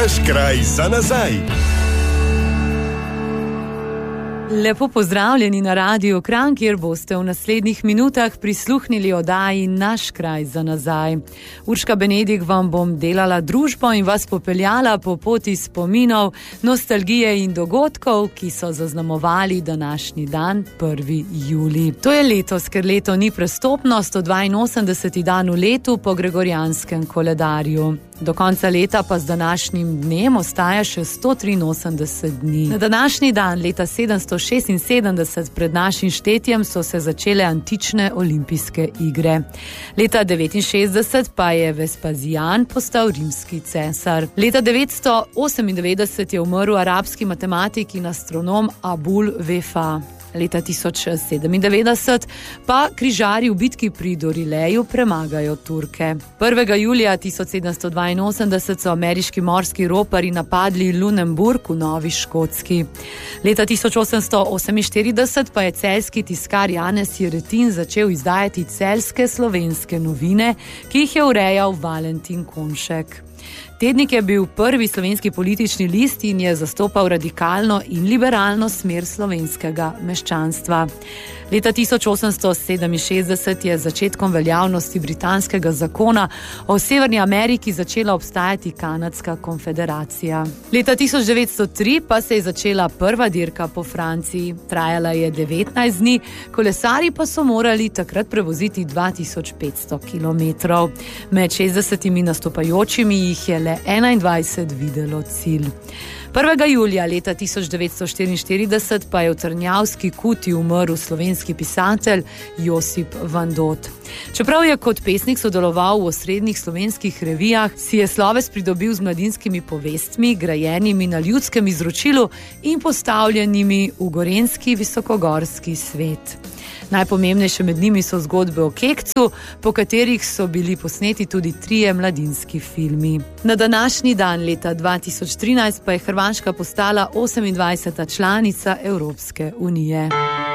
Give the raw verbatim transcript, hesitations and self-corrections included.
Naš kraj za nazaj. Lepo pozdravljeni na Radiu Kranj, kjer boste v naslednjih minutah prisluhnili oddaji Naš kraj za nazaj. Urška Benedik vam bom delala družbo in vas popeljala po poti spominov, nostalgije in dogodkov, ki so zaznamovali današnji dan, prvi julij. To je letos, ker leto ni prestopno, sto dvainosemdeseti dan v letu po gregorijanskem koledarju. Do konca leta pa z današnjim dnem ostaja še sto triinosemdeset dni. Na današnji dan leta sedemsto šestinsedemdeset pred našim štetjem so se začele antične olimpijske igre. Leta devetinšestdeset pa je Vespazijan postal rimski cesar. Leta devetsto osemindevetdeset je umrl arabski matematik in astronom Abul Vefa. Leta tisoč sedemindevetdeset pa križarji v bitki pri Dorileju premagajo Turke. prvega julija tisoč sedemsto dvainosemdeset so ameriški morski roparji napadli Lunenburg v Novi Škotski. Leta tisoč osemsto oseminštirideset pa je celjski tiskar Janez Jeretin začel izdajati celjske slovenske novine, ki jih je urejal Valentin Konšek. Tednik je bil prvi slovenski politični list in je zastopal radikalno in liberalno smer slovenskega meščanstva. Leta tisoč osemsto sedeminšestdeset je z začetkom veljavnosti britanskega zakona o Severni Ameriki začela obstajati Kanadska konfederacija. Leta tisoč devetsto tri pa se je začela prva dirka po Franciji. Trajala je devetnajst dni, kolesarji pa so morali takrat prevoziti dva tisoč petsto kilometrov. Med šestdesetimi nastopajočimi jih je le enaindvajset videlo cilj. prvega julija leta tisoč devetsto štiriinštirideset pa je v Trnjavski Kuti umrl slovenski pisatelj Josip Vandot. Čeprav je kot pesnik sodeloval v osrednjih slovenskih revijah, si je sloves pridobil z mladinskimi povestmi, grajenimi na ljudskem izročilu in postavljenimi v gorenjski visokogorski svet. Najpomembnejše med njimi so zgodbe o Kekcu, po katerih so bili posneti tudi trije mladinski filmi. Na današnji dan leta dva tisoč trinajst pa je Hrvaška postala osemindvajseta članica Evropske unije.